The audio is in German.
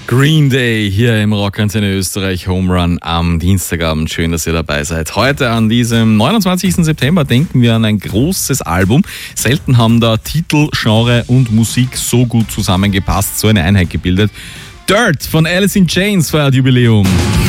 Green Day hier im Rockantenne Österreich Home Run am Dienstagabend. Schön, dass ihr dabei seid. Heute an diesem 29. September denken wir an ein großes Album. Selten haben da Titel, Genre und Musik so gut zusammengepasst, so eine Einheit gebildet. Dirt von Alice in Chains feiert Jubiläum.